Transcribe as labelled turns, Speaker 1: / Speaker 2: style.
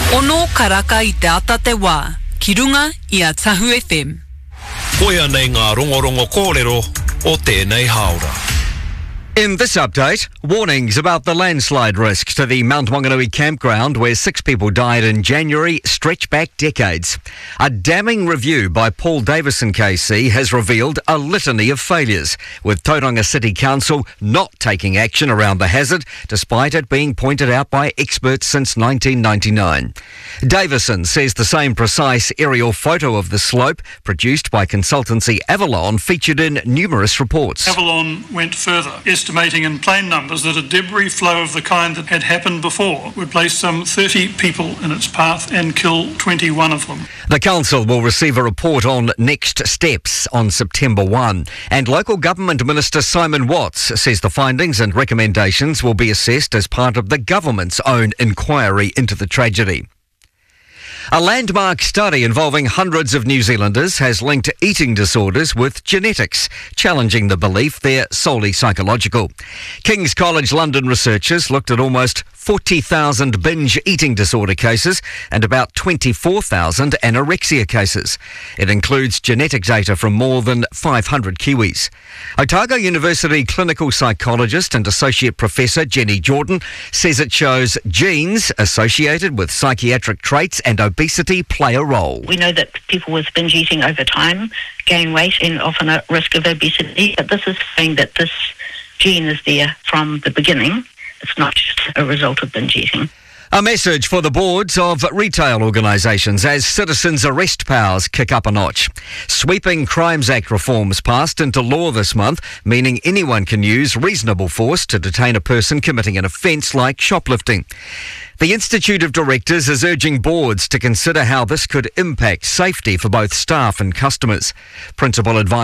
Speaker 1: Ono karaka I te ata te wā, ki runga I a Tahu FM.
Speaker 2: Koia nei ngā rongorongo kōrero o tēnei haora.
Speaker 3: In this update, warnings about the landslide risk to the Mount Wanganui campground where 6 people died in January stretch back decades. A damning review by Paul Davison KC has revealed a litany of failures, with Tauranga City Council not taking action around the hazard, despite it being pointed out by experts since 1999. Davison says the same precise aerial photo of the slope, produced by consultancy Avalon, featured in numerous reports.
Speaker 4: Avalon went further, estimating in plain numbers that a debris flow of the kind that had happened before would place some 30 people in its path and kill 21 of them.
Speaker 3: The council will receive a report on next steps on September 1, and local government minister Simon Watts says the findings and recommendations will be assessed as part of the government's own inquiry into the tragedy. A landmark study involving hundreds of New Zealanders has linked eating disorders with genetics, challenging the belief they're solely psychological. King's College London researchers looked at almost 40,000 binge eating disorder cases and about 24,000 anorexia cases. It includes genetic data from more than 500 Kiwis. Otago University clinical psychologist and associate professor Jenny Jordan says it shows genes associated with psychiatric traits and obesity play a role.
Speaker 5: We know that people with binge eating over time gain weight and often at risk of obesity, but this is saying that this gene is there from the beginning. It's not just a result of binge eating.
Speaker 3: A message for the boards of retail organisations as citizens' arrest powers kick up a notch. Sweeping Crimes Act reforms passed into law this month, meaning anyone can use reasonable force to detain a person committing an offence like shoplifting. The Institute of Directors is urging boards to consider how this could impact safety for both staff and customers. Principal advisor